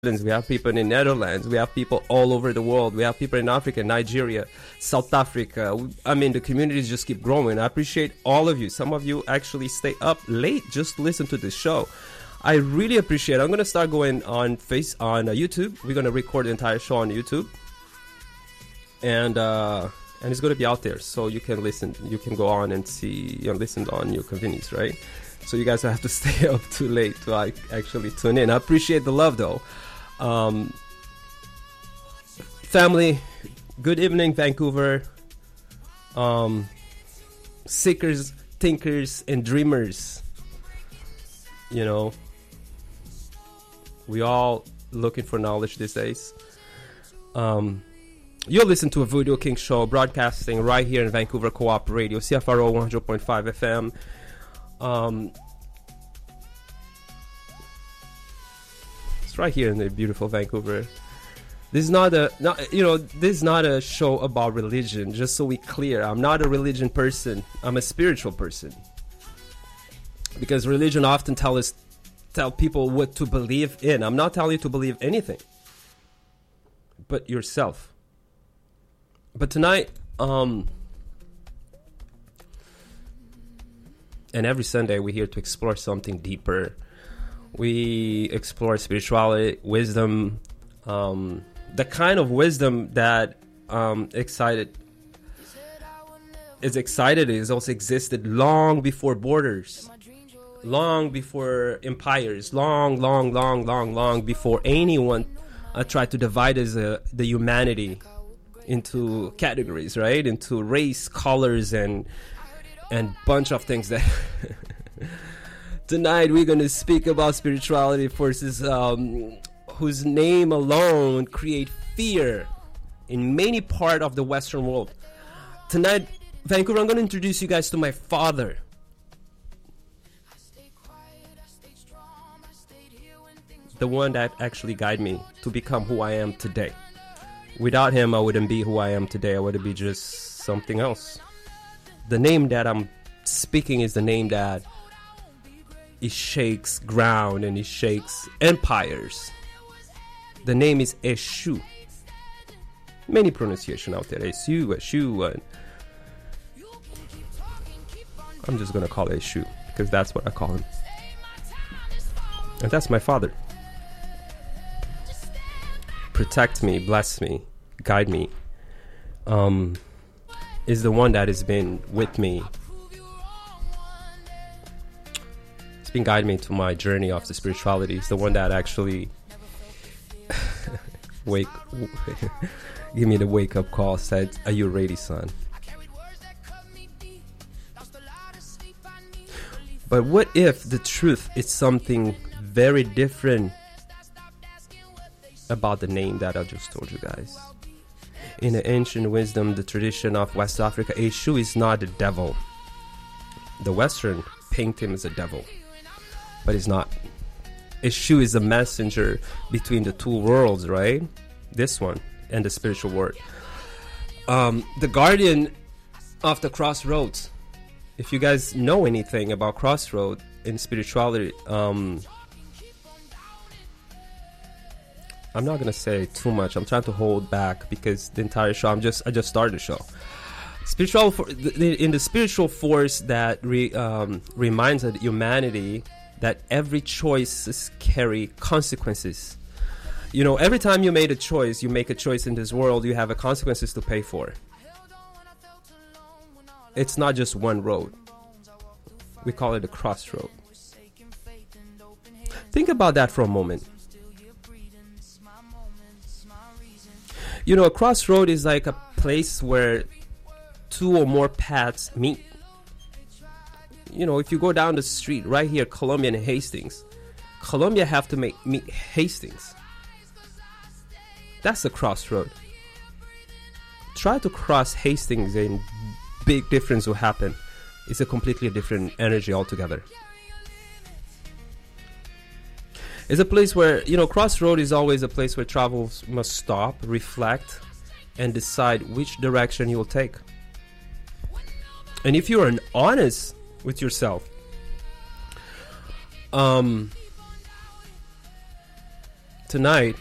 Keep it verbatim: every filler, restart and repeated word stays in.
we have people in the Netherlands, we have people all over the world, we have people in Africa, Nigeria, South Africa. I mean, the communities just keep growing. I appreciate all of you. Some of you actually stay up late just to listen to this show. I really appreciate it. I'm going to start going on face on uh, YouTube. We're going to record the entire show on YouTube. And uh, and it's going to be out there, so you can listen. You can go on and see, you know, listen on your convenience, right? So you guys have to stay up too late to like, actually tune in. I appreciate the love, though. Um, family, good evening, Vancouver. Um, seekers, thinkers, and dreamers. You know, we all looking for knowledge these days. Um, you'll listen to a Voodoo King show broadcasting right here in Vancouver Co-op Radio, C F R O one hundred point five F M. Um, it's right here in the beautiful Vancouver. This is not a, not, you know, this is not a show about religion. Just so we clear, I'm not a religion person. I'm a spiritual person. Because religion often tell us, tell people what to believe in. I'm not telling you to believe anything, but yourself. But tonight, um, and every Sunday we're here to explore something deeper. We explore spirituality, wisdom, um, the kind of wisdom that um, excited is excited is also existed long before borders, long before empires, long, long, long, long, long before anyone uh, tried to divide us, uh, the humanity into categories, right? Into race, colors, and and bunch of things that tonight we're going to speak about spirituality forces um, whose name alone create fear in many part of the Western world. Tonight, Vancouver, I'm going to introduce you guys to my father. The one that actually guided me to become who I am today. Without him, I wouldn't be who I am today. I would be just something else. The name that I'm speaking is the name that it shakes ground and it shakes empires. The name is Eshu. Many pronunciation out there. Eshu, Eshu. And I'm just going to call it Eshu because that's what I call him. And that's my father. Protect me, bless me, guide me. Um... is the one that has been with me. It's been guiding me to my journey of the spirituality. It's the one that actually wake give me the wake up call, said, "Are you ready, son?" But what if the truth is something very different about the name that I just told you guys? In the ancient wisdom, the tradition of West Africa, Eshu is not the devil. The Western paint him as a devil, but he's not. Eshu is the messenger between the two worlds, right? This one and the spiritual world. Um, the guardian of the crossroads. If you guys know anything about crossroad in spirituality, um, I'm not gonna say too much. I'm trying to hold back because the entire show. I'm just I just started the show. Spiritual for, in the spiritual force that re, um, reminds of humanity that every choice carry consequences. You know, every time you made a choice, you make a choice in this world, you have a consequences to pay for. It's not just one road. We call it a crossroad. Think about that for a moment. You know, a crossroad is like a place where two or more paths meet. You know, if you go down the street right here, Columbia and Hastings, Columbia have to make meet Hastings. That's the crossroad. Try to cross Hastings and big difference will happen. It's a completely different energy altogether. It's a place where, you know, crossroad is always a place where travelers must stop, reflect, and decide which direction you will take. And if you are honest with yourself, um, tonight